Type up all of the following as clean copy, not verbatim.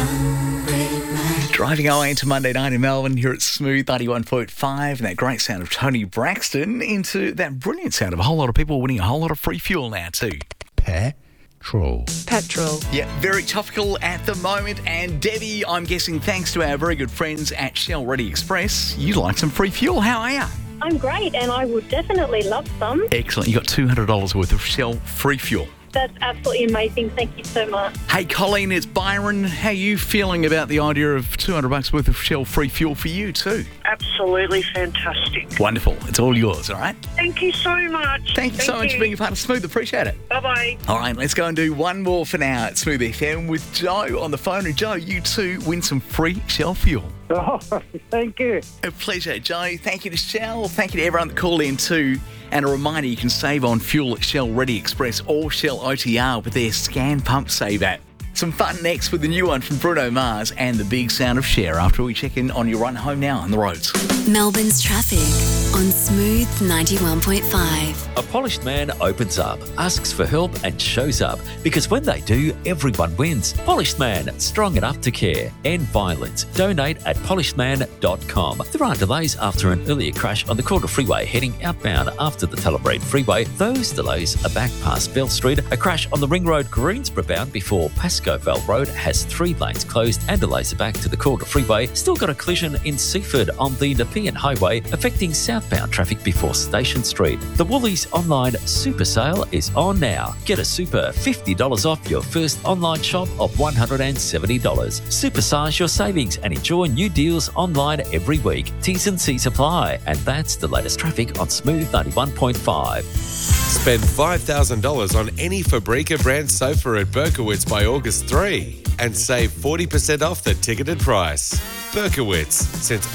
Driving away into Monday night in Melbourne here at Smooth 91.5 and that great sound of Tony Braxton into that brilliant sound of a whole lot of people winning a whole lot of free fuel now too. Petrol. Yeah, very topical at the moment. And Debbie, I'm guessing thanks to our very good friends at Shell Ready Express, you like some free fuel. How are you? I'm great, and I would definitely love some. Excellent. You got $200 worth of Shell free fuel. That's absolutely amazing. Thank you so much. Hey, Colleen, it's Byron. How are you feeling about the idea of $200 worth of Shell free fuel for you too? Absolutely fantastic. Wonderful. It's all yours, all right? Thank you so much. Thank you so much for being a part of Smooth. Appreciate it. Bye-bye. All right, let's go and do one more for now at Smooth FM with Joe on the phone. And Joe, you too win some free Shell fuel. Oh, thank you. A pleasure, Joe. Thank you to Shell. Thank you to everyone that called in too. And a reminder, you can save on fuel at Shell Ready Express or Shell OTR with their Scan Pump Save app. Some fun next with the new one from Bruno Mars and the big sound of Cher after we check in on your run home now on the roads. Melbourne's traffic on Smooth 91.5. A polished man opens up, asks for help and shows up, because when they do, everyone wins. Polished Man, strong enough to care. End violence. Donate at polishedman.com. There are delays after an earlier crash on the Calder Freeway heading outbound after the Tullamarine Freeway. Those delays are back past Bell Street. A crash on the Ring Road Greensboro bound before Pascoe Road has 3 lanes closed and delays are back to the Calder Freeway. Still got a collision in Seaford on the Nepean Highway affecting southbound traffic before Station Street. The Woolies online super sale is on now. Get a super $50 off your first online shop of $170. Supersize your savings and enjoy new deals online every week. T's and C's apply. And that's the latest traffic on Smooth 91.5. Spend $5,000 on any Fabrica brand sofa at Berkowitz by August 3 and save 40% off the ticketed price. Berkowitz, since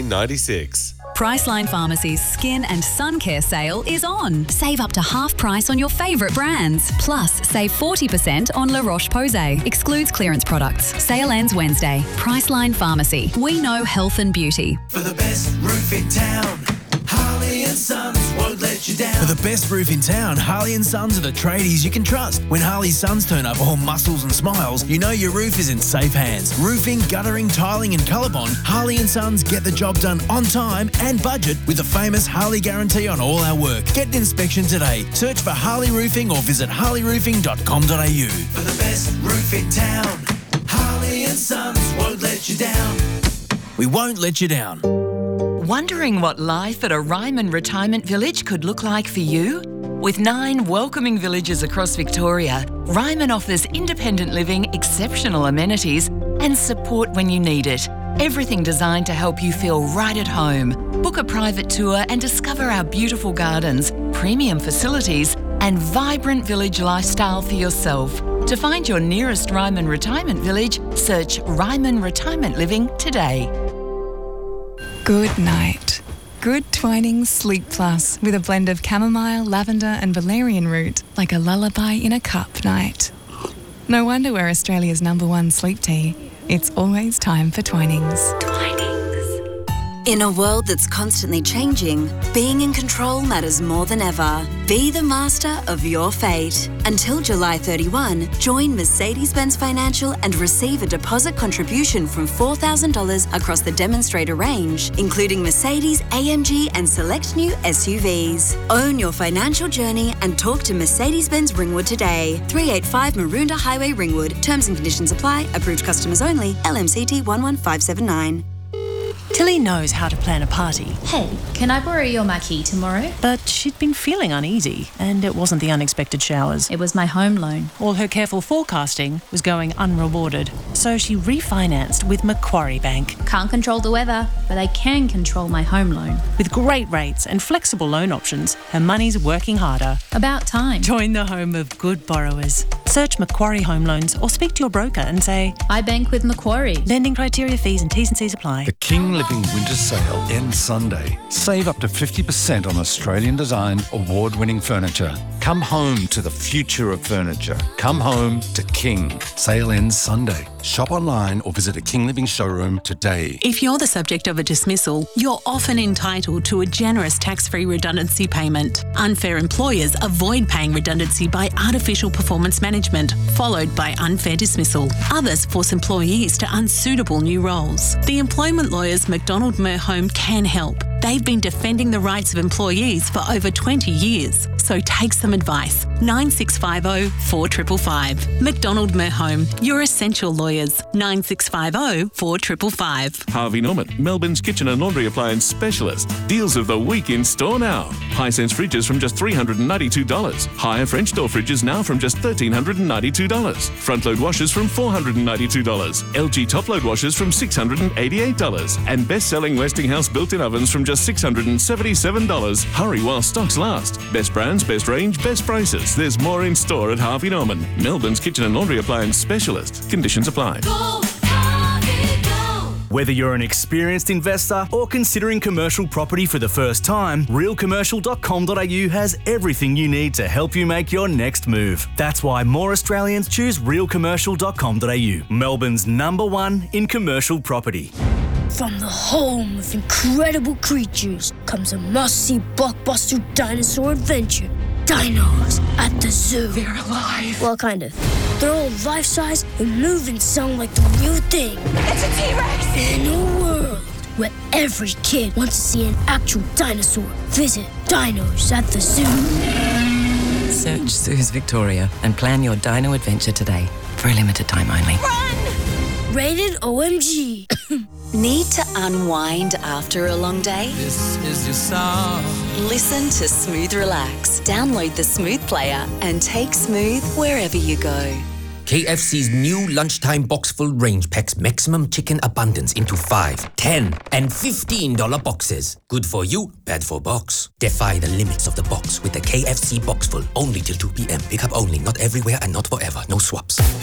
1896. Priceline Pharmacy's Skin and Sun Care sale is on. Save up to half price on your favourite brands. Plus, save 40% on La Roche-Posay. Excludes clearance products. Sale ends Wednesday. Priceline Pharmacy. We know health and beauty. For the best roof in town, Harley and Sons won't let you down. For the best roof in town, Harley and Sons are the tradies you can trust. When Harley's Sons turn up all muscles and smiles, you know your roof is in safe hands. Roofing, guttering, tiling and Colorbond, Harley and Sons get the job done on time and budget with the famous Harley guarantee on all our work. Get an inspection today. Search for Harley Roofing or visit harleyroofing.com.au. For the best roof in town, Harley and Sons won't let you down. We won't let you down. Wondering what life at a Ryman retirement village could look like for you? With 9 welcoming villages across Victoria, Ryman offers independent living, exceptional amenities and support when you need it. Everything designed to help you feel right at home. Book a private tour and discover our beautiful gardens, premium facilities and vibrant village lifestyle for yourself. To find your nearest Ryman retirement village, search Ryman Retirement Living today. Good night. Good Twinings Sleep Plus with a blend of chamomile, lavender and valerian root, like a lullaby in a cup night. No wonder we're Australia's #1 sleep tea. It's always time for Twinings. In a world that's constantly changing, being in control matters more than ever. Be the master of your fate. Until July 31, join Mercedes-Benz Financial and receive a deposit contribution from $4,000 across the demonstrator range, including Mercedes, AMG and select new SUVs. Own your financial journey and talk to Mercedes-Benz Ringwood today. 385 Maroondah Highway, Ringwood. Terms and conditions apply. Approved customers only. LMCT 11579. Tilly knows how to plan a party. Hey, can I borrow your marquee tomorrow? But she'd been feeling uneasy, and it wasn't the unexpected showers. It was my home loan. All her careful forecasting was going unrewarded. So she refinanced with Macquarie Bank. Can't control the weather, but I can control my home loan. With great rates and flexible loan options, her money's working harder. About time. Join the home of good borrowers. Search Macquarie Home Loans or speak to your broker and say, I bank with Macquarie. Lending criteria, fees and T's and C's apply. The King Living Winter Sale ends Sunday. Save up to 50% on Australian-designed, award-winning furniture. Come home to the future of furniture. Come home to King. Sale ends Sunday. Shop online or visit a King Living showroom today. If you're the subject of a dismissal, you're often entitled to a generous tax-free redundancy payment. Unfair employers avoid paying redundancy by artificial performance management, followed by unfair dismissal. Others force employees to unsuitable new roles. The employment lawyers McDonald Merhome can help. They've been defending the rights of employees for over 20 years. So take some advice. 9650 4555. McDonald Merhome, your essential lawyers. 9650 4555. Harvey Norman, Melbourne's kitchen and laundry appliance specialist. Deals of the week in store now. Hisense fridges from just $392. Higher French door fridges now from just $1,392. Front load washers from $492. LG top load washers from $688. And best-selling Westinghouse built-in ovens from just $677. Hurry while stocks last. Best brands, best range, best prices. There's more in store at Harvey Norman, Melbourne's kitchen and laundry appliance specialist. Conditions apply. Whether you're an experienced investor or considering commercial property for the first time, realcommercial.com.au has everything you need to help you make your next move. That's why more Australians choose realcommercial.com.au, Melbourne's #1 in commercial property. From the home of incredible creatures comes a must-see blockbuster dinosaur adventure. Dinos at the zoo. They're alive. Well, kind of. They're all life-size and move and sound like the real thing. It's a T-Rex! In a world where every kid wants to see an actual dinosaur, visit Dinos at the Zoo. Search Zoos Victoria and plan your dino adventure today. For a limited time only. Rated OMG. Need to unwind after a long day? This is your song. Listen to Smooth Relax. Download the Smooth player and take Smooth wherever you go. KFC's new lunchtime box full range packs maximum chicken abundance into 5, 10, and $15 boxes. Good for you, bad for box. Defy the limits of the box with the KFC box full. Only till 2 p.m. Pick up only, not everywhere and not forever. No swaps.